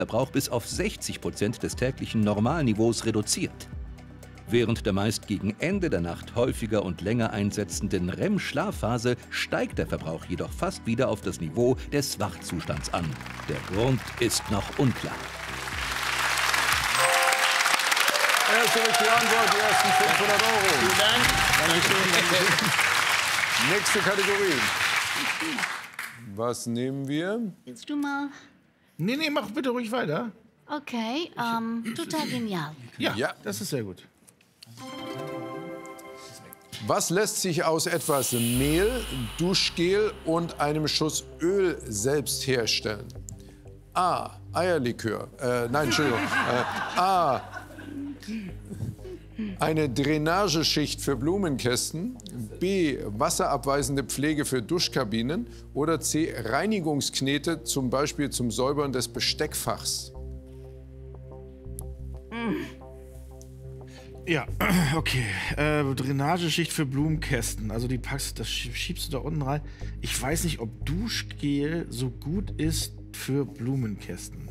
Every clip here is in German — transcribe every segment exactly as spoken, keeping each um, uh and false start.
Verbrauch bis auf sechzig Prozent des täglichen Normalniveaus reduziert. Während der meist gegen Ende der Nacht häufiger und länger einsetzenden R E M-Schlafphase steigt der Verbrauch jedoch fast wieder auf das Niveau des Wachzustands an. Der Grund ist noch unklar. Erste richtige Antwort, die ersten fünfhundert Euro. Vielen Dank. Dankeschön. Nächste Kategorie. Was nehmen wir? Willst du mal? Nee, nee, mach bitte ruhig weiter. Okay, ähm, total genial. Ja, Ja. das ist sehr gut. Was lässt sich aus etwas Mehl, Duschgel und einem Schuss Öl selbst herstellen? A. Eierlikör. Äh, nein, Entschuldigung. Äh, A. Eine Drainageschicht für Blumenkästen. B. Wasserabweisende Pflege für Duschkabinen. Oder C. Reinigungsknete, zum Beispiel zum Säubern des Besteckfachs. Ja, okay. Äh, Drainageschicht für Blumenkästen. Also die packst, das schiebst du da unten rein. Ich weiß nicht, ob Duschgel so gut ist für Blumenkästen.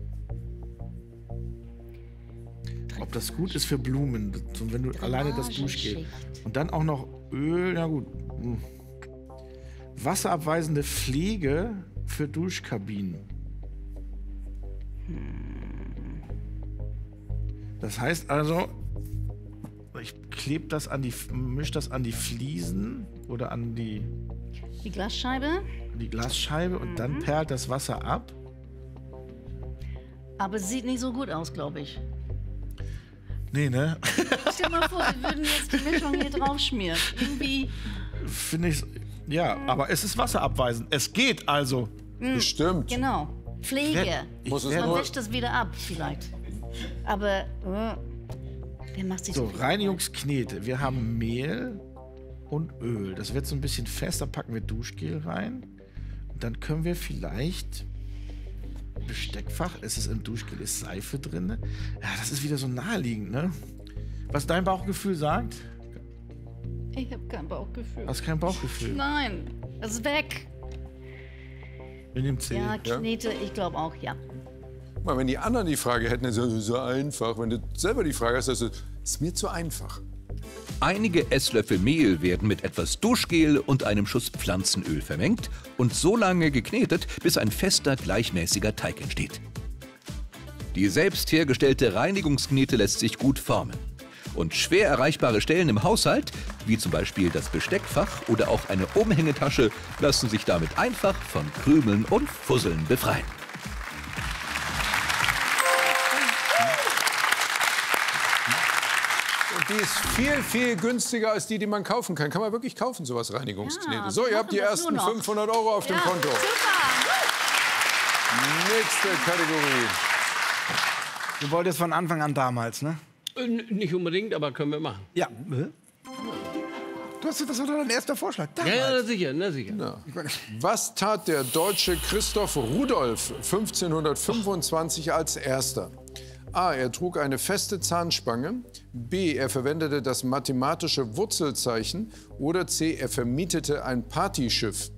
Ob das gut ist für Blumen, so, wenn du alleine das Duschgel. Und dann auch noch Öl, na gut. Hm. Wasserabweisende Pflege für Duschkabinen. Das heißt also, ich klebe das an die, misch das an die Fliesen oder an die, Die Glasscheibe. an die Glasscheibe und dann perlt das Wasser ab. Aber es sieht nicht so gut aus, glaube ich. Nee, ne? Stell dir mal vor, wir würden jetzt die Mischung hier drauf schmieren. Irgendwie. Finde ich, ja, aber es ist wasserabweisend. Es geht also. Bestimmt. Genau. Pflege. Ich Muss es werde- Man nur- wäscht das wieder ab, vielleicht. Aber, äh, wer macht sich So, so viel Reinigungsknete. Wir haben Mehl und Öl. Das wird so ein bisschen fester. Packen wir Duschgel rein. Und dann können wir vielleicht Besteckfach. Ist es im Duschgel? Ist Seife drin? Ja, das ist wieder so naheliegend, ne? Was dein Bauchgefühl sagt? Ich habe kein Bauchgefühl. Hast kein Bauchgefühl. Nein, es ist weg. Wir nehmen C. Ja, Knete, ich glaube auch, ja. Mal, wenn die anderen die Frage hätten, dann ist es so einfach. Wenn du selber die Frage hast, dann ist es ist mir zu einfach. Einige Esslöffel Mehl werden mit etwas Duschgel und einem Schuss Pflanzenöl vermengt und so lange geknetet, bis ein fester, gleichmäßiger Teig entsteht. Die selbst hergestellte Reinigungsknete lässt sich gut formen. Und schwer erreichbare Stellen im Haushalt, wie zum Beispiel das Besteckfach oder auch eine Umhängetasche, lassen sich damit einfach von Krümeln und Fusseln befreien. Und die ist viel, viel günstiger als die, die man kaufen kann. Kann man wirklich kaufen, sowas Reinigungsknete. Ja, So, wir ihr habt die machen das ersten nur noch. fünfhundert Euro auf dem Ja, Konto. super. Nächste Kategorie. Du wolltest von Anfang an damals, ne? Äh, Nicht unbedingt, aber können wir machen. Ja. Du hast, das war doch dein erster Vorschlag. Ja, Damals. ja, na sicher, na sicher. Ja. Was tat der deutsche Christoph Rudolph fünfzehnhundertfünfundzwanzig als erster? A. Er trug eine feste Zahnspange. B. Er verwendete das mathematische Wurzelzeichen. Oder C. Er vermietete ein Partyschiff.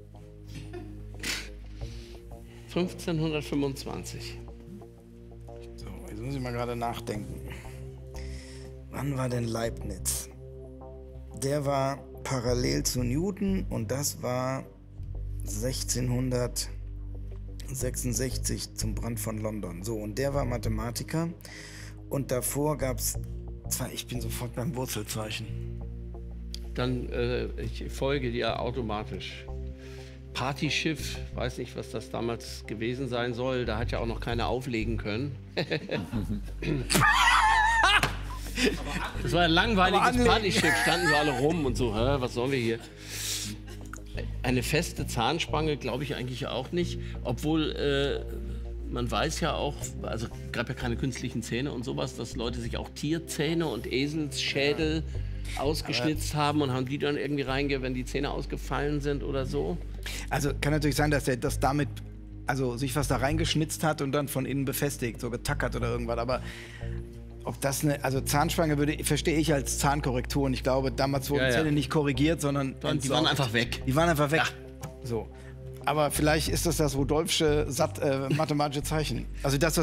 fünfzehnhundertfünfundzwanzig. So, jetzt muss ich mal gerade nachdenken. Wann war denn Leibniz? Der war parallel zu Newton und das war sechzehnhundertsechsundsechzig zum Brand von London. So, und der war Mathematiker und davor gab es, ich bin sofort beim Wurzelzeichen. Dann, äh, ich folge dir automatisch. Partyschiff, weiß nicht, was das damals gewesen sein soll. Da hat ja auch noch keiner auflegen können. Das war ein langweiliges Partyschiff, standen so alle rum und so, hä, was sollen wir hier? Eine feste Zahnspange glaube ich eigentlich auch nicht, obwohl äh, man weiß ja auch, also gab ja keine künstlichen Zähne und sowas, dass Leute sich auch Tierzähne und Eselsschädel ausgeschnitzt haben und haben die dann irgendwie reinge, wenn die Zähne ausgefallen sind oder so. Also kann natürlich sein, dass er das damit, also sich was da reingeschnitzt hat und dann von innen befestigt, so getackert oder irgendwas, aber ob das eine, also Zahnspange würde, verstehe ich als Zahnkorrektur und ich glaube, damals wurden Ja, ja. Zähne nicht korrigiert, sondern Die waren einfach weg. Die waren einfach weg. Ja. So. Aber vielleicht ist das das Rudolfsche Sat, äh, mathematische Zeichen. Also das,